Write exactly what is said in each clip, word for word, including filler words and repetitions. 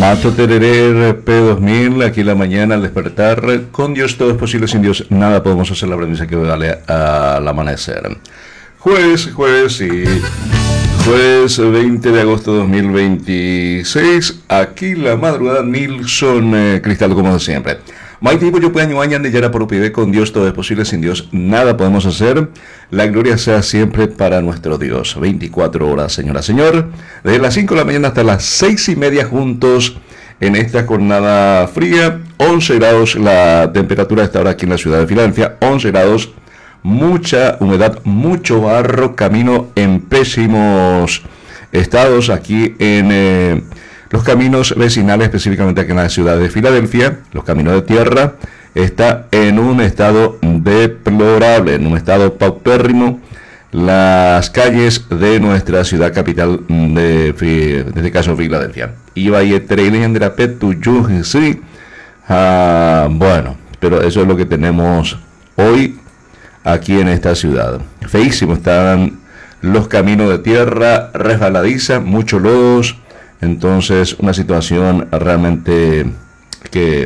Mato Tererer P dos mil, aquí en la mañana al despertar. Con Dios todo es posible, sin Dios nada podemos hacer. La premisa que vale al amanecer. Jueves, jueves y jueves veinte de agosto de dos mil veintiséis. Aquí la madrugada, Nilson eh, Cristal, como de siempre. Maite yo puedo añadir de Yara por Upibe. Con Dios todo es posible, sin Dios nada podemos hacer. La gloria sea siempre para nuestro Dios. veinticuatro horas, señora, señor. Desde las cinco de la mañana hasta las seis y media juntos en esta jornada fría. once grados la temperatura a esta hora aquí en la ciudad de Filadelfia. once grados, mucha humedad, mucho barro, camino en pésimos estados aquí en... Eh, Los caminos vecinales, específicamente aquí en la ciudad de Filadelfia, los caminos de tierra, está en un estado deplorable, en un estado paupérrimo. Las calles de nuestra ciudad capital, de, en este caso Filadelfia. Iba y trailen de la Petuyu, sí. Ah, bueno, pero eso es lo que tenemos hoy aquí en esta ciudad. Feísimo están los caminos de tierra, resbaladiza, muchos lodos. Entonces, una situación realmente que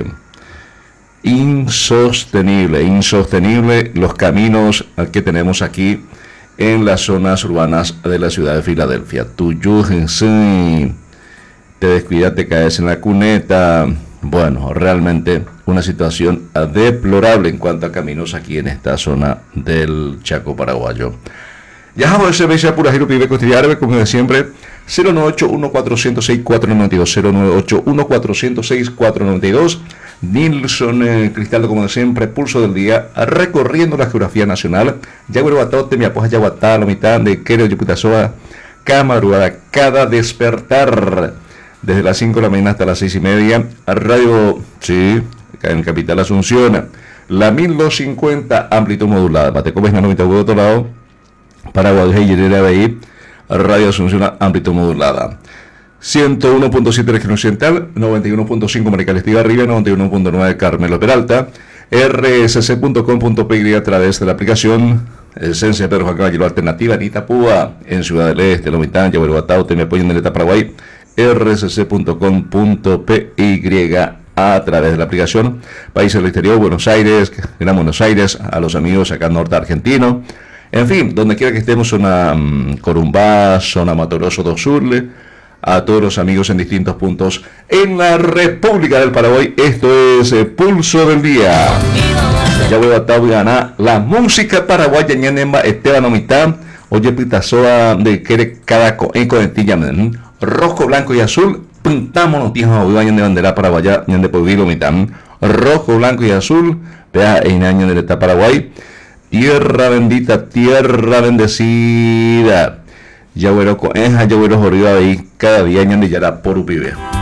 insostenible, insostenible los caminos que tenemos aquí en las zonas urbanas de la ciudad de Filadelfia. Tuyo, sí, te descuidas, te caes en la cuneta. Bueno, realmente una situación deplorable en cuanto a caminos aquí en esta zona del Chaco paraguayo. Ya vamos a ese beso pura giro pibe cotidiano, como de siempre. cero nueve ocho uno cuatro cero seis cuatro nueve dos, cero nueve ocho uno cuatro cero seis cuatro nueve dos. Nilson eh, Cristaldo, como de siempre, pulso del día, recorriendo la geografía nacional. Yaguero Batote, mi apoya Yaguatá, la mitad de Quero Yuputasoa, Camarugada, cada despertar, desde las cinco de la mañana hasta las seis y media. Radio, sí, en Capital Asunción, la mil doscientos cincuenta, amplitud modulada, Matecobes, noventa de otro lado, Paraguay, y Yerera de ahí. Radio Asunción, amplitud modulada. ciento uno punto siete región occidental, noventa y uno punto cinco Maricales Arriba, noventa y uno punto nueve Carmelo Peralta, r s c punto com punto p y a través de la aplicación Esencia Pedro Juan Caballero Alternativa, en Itapúa, en Ciudad del Este, Lomitán, Yaguaruatao, te me apoyan en el Paraguay, r s c punto com punto p y a través de la aplicación. Países del exterior, Buenos Aires, Gran Buenos Aires, a los amigos acá en norte argentino. En fin, donde quiera que estemos, zona um, Corumbá, zona Mato Grosso do Sur, a todos los amigos en distintos puntos en la República del Paraguay. Esto es eh, Pulso del Día. Ya voy a estar ganar la música paraguaya, ñanemba Esteban Omitá, oye pitazoa de quere cada eco de tilla, rojo, blanco y azul, pintámonos tijos hoy vayan de bandera paraguaya, ñan de pueblo Omitá, rojo, blanco y azul, vea en año de la Paraguay. Tierra bendita, tierra bendecida. Yagüero coeja, yagüero jorido ahí, cada día ñan de Yara por Upibe.